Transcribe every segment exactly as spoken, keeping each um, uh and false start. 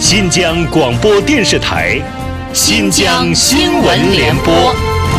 新疆广播电视台新疆新闻联播。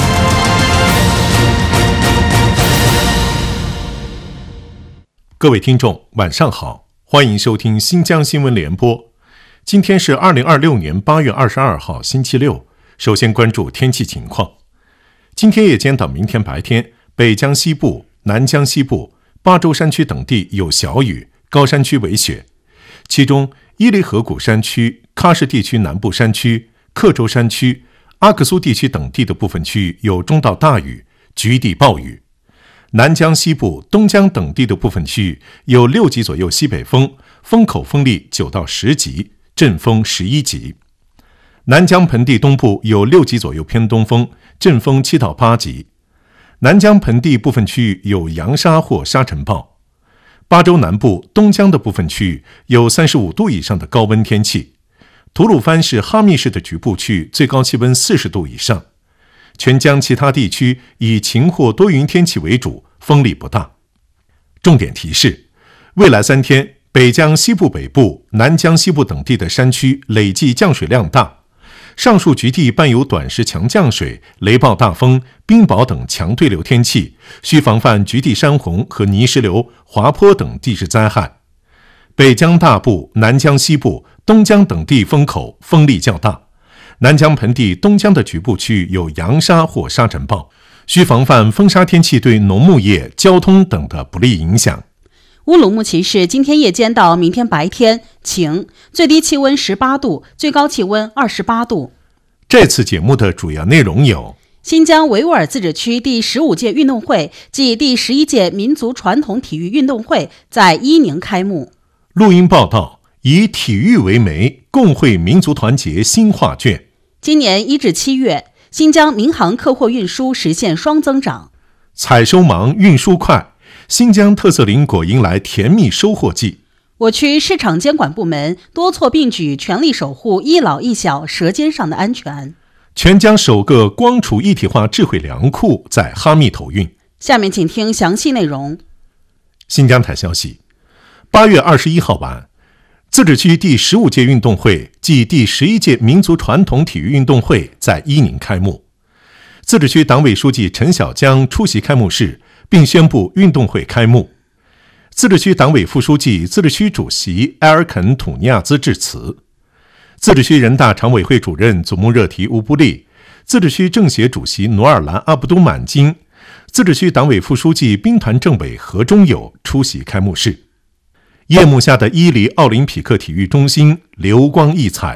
各位听众晚上好，欢迎收听新疆新闻联播。今天是二零二六年八月二十二号星期六。首先关注天气情况。今天夜间到明天白天，北疆西部、南疆西部、巴州山区等地有小雨，高山区为雪。其中伊犁河谷山区、喀什地区南部山区、克州山区、阿克苏地区等地的部分区域有中到大雨，局地暴雨。南疆西部、东疆等地的部分区域有六级左右西北风，风口风力九到十级，阵风十一级。南疆盆地东部有六级左右偏东风，阵风七到八级。南疆盆地部分区域有扬沙或沙尘暴。巴州南部、东疆的部分区域有三十五度以上的高温天气。吐鲁番市哈密市的局部区域最高气温四十度以上。全疆其他地区以晴或多云天气为主，风力不大。重点提示：未来三天，北疆西部北部、南疆西部等地的山区累计降水量大。上述局地伴有短时强降水、雷暴大风、冰雹等强对流天气，需防范局地山洪和泥石流、滑坡等地质灾害。北疆大部、南疆西部、东疆等地风口风力较大，南疆盆地东疆的局部区域有扬沙或沙尘暴，需防范风沙天气对农牧业、交通等的不利影响。 乌鲁木齐市今天夜间到明天白天晴，最低气温十八度，最高气温二十八度。 这次节目的主要内容有： 新疆维吾尔自治区第十五届运动会暨第十一届民族传统体育运动会在伊宁开幕。 录音报道：以体育为媒，共绘民族团结新画卷。 今年一至七月，新疆民航客货运输实现双增长。 采收忙，运输快。新疆特色林果迎来甜蜜收获季。 我区市场监管部门多措并举，全力守护一老一小舌尖上的安全。 全疆首个光储一体化智慧粮库在哈密投运。 下面请听详细内容。 新疆台消息：八月二十一号晚，自治区第十五届运动会暨第十一届民族传统体育运动会在伊宁开幕。自治区党委书记陈小江出席开幕式，并宣布运动会开幕。自治区党委副书记、自治区主席埃尔肯·土尼亚兹致辞。自治区人大常委会主任祖穆热提乌布利、自治区政协主席努尔兰阿卜都满金、自治区党委副书记、兵团政委何忠友出席开幕式。夜幕下的伊犁奥林匹克体育中心流光溢彩，